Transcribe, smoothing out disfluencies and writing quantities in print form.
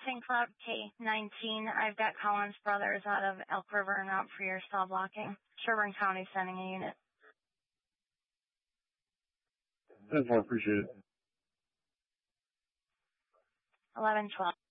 St. Cloud K-19. I've got Collins Brothers out of Elk River and out for your cell blocking. Sherburne County sending a unit. 10-4, appreciate it. 11-12.